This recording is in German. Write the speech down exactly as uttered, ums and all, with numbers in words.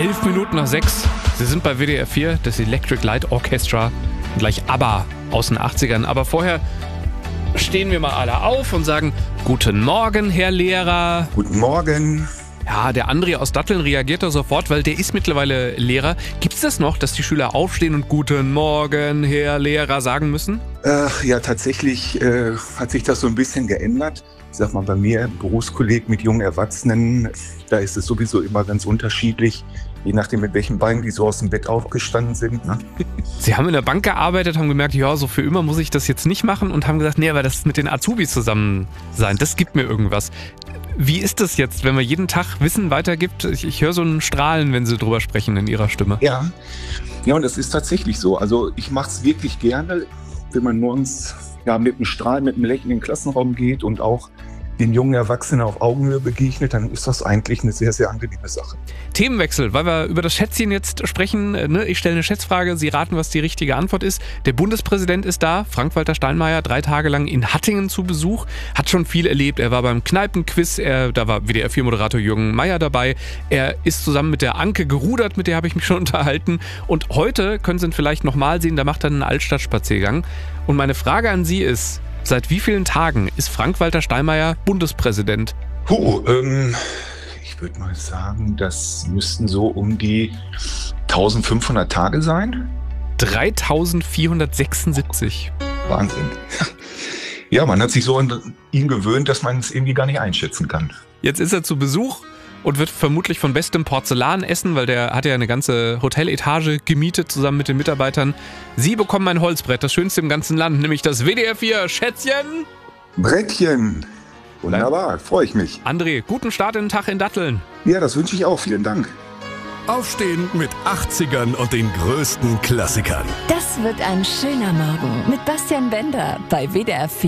Elf Minuten nach sechs. Sie sind bei W D R vier, das Electric Light Orchestra. Und gleich ABBA aus den achtzigern. Aber vorher stehen wir mal alle auf und sagen: Guten Morgen, Herr Lehrer. Guten Morgen. Ja, der André aus Datteln reagiert da sofort, weil der ist mittlerweile Lehrer. Gibt es das noch, dass die Schüler aufstehen und Guten Morgen, Herr Lehrer sagen müssen? Ach, ja, tatsächlich äh, hat sich das so ein bisschen geändert. Ich sag mal, bei mir, Berufskolleg mit jungen Erwachsenen, da ist es sowieso immer ganz unterschiedlich, je nachdem, mit welchen Beinen die so aus dem Bett aufgestanden sind. Ne? Sie haben in der Bank gearbeitet, haben gemerkt, ja, so für immer muss ich das jetzt nicht machen und haben gesagt, nee, aber das mit den Azubis zusammen sein, das gibt mir irgendwas. Wie ist das jetzt, wenn man jeden Tag Wissen weitergibt? Ich, ich höre so ein Strahlen, wenn Sie drüber sprechen in Ihrer Stimme. Ja, ja, und das ist tatsächlich so. Also ich mache es wirklich gerne, wenn man morgens ja, mit einem Strahl, mit einem Lächeln in den Klassenraum geht und auch den jungen Erwachsenen auf Augenhöhe begegnet, dann ist das eigentlich eine sehr, sehr angenehme Sache. Themenwechsel, weil wir über das Schätzchen jetzt sprechen. Ne? Ich stelle eine Schätzfrage, Sie raten, was die richtige Antwort ist. Der Bundespräsident ist da, Frank-Walter Steinmeier, drei Tage lang in Hattingen zu Besuch, hat schon viel erlebt. Er war beim Kneipenquiz, er, da war W D R vier Moderator Jürgen Meier dabei. Er ist zusammen mit der Anke gerudert, mit der habe ich mich schon unterhalten. Und heute können Sie ihn vielleicht nochmal sehen, da macht er einen Altstadtspaziergang. Und meine Frage an Sie ist: Seit wie vielen Tagen ist Frank-Walter Steinmeier Bundespräsident? Puh, ähm, ich würde mal sagen, das müssten so um die eintausendfünfhundert Tage sein. dreitausendvierhundertsechsundsiebzig. Wahnsinn. Ja, man hat sich so an ihn gewöhnt, dass man es irgendwie gar nicht einschätzen kann. Jetzt ist er zu Besuch und wird vermutlich von bestem Porzellan essen, weil der hat ja eine ganze Hoteletage gemietet zusammen mit den Mitarbeitern. Sie bekommen ein Holzbrett, das schönste im ganzen Land, nämlich das W D R vier Schätzchen. Brettchen. Wunderbar, freue ich mich. André, guten Start in den Tag in Datteln. Ja, das wünsche ich auch. Vielen Dank. Aufstehen mit achtzigern und den größten Klassikern. Das wird ein schöner Morgen mit Bastian Bender bei W D R vier.